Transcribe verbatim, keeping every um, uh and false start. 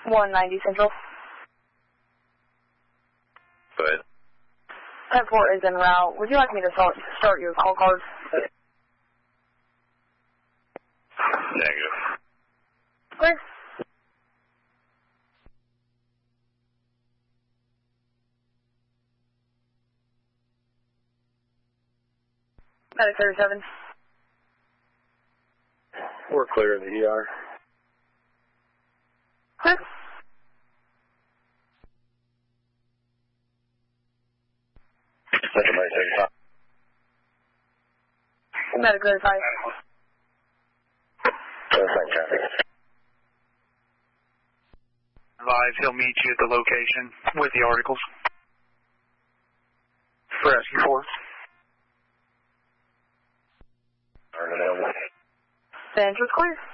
one ninety Central. Go ahead. ten four is en route. Would you like me to start, start your call card? Negative. Clear. Medic thirty-seven. We're clear of the E R. Clear. Medic thirty-five. Advise he'll meet you at the location with the articles. For asking for. The entrance clear.